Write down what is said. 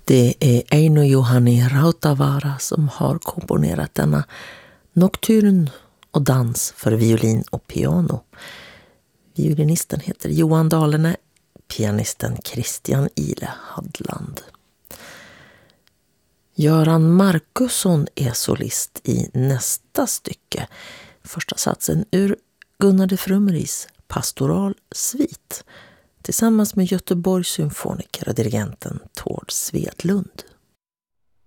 Det är Eino Juhani Rautavaara som har komponerat denna nocturn och dans för violin och piano. Violinisten heter Johan Dahlene, pianisten Christian Ile Hadland. Göran Markusson är solist i nästa stycke. Första satsen ur Gunnar de Frummeris Pastoral Svit tillsammans med Göteborgs symfoniker och dirigenten Tord Svedlund.